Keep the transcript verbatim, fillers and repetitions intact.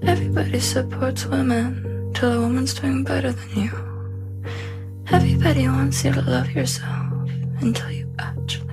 Everybody supports women till a woman's doing better than you. Everybody wants you to love yourself until you actually